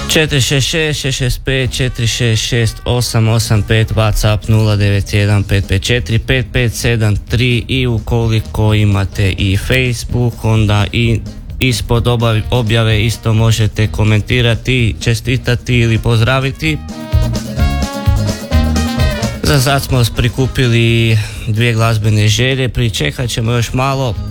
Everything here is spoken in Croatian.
466-665-466-885, WhatsApp 091-554-5573 i ukoliko imate i Facebook, onda i ispod objave isto možete komentirati, čestitati ili pozdraviti. Za sad smo prikupili 2 glazbene želje, pričekat ćemo još malo.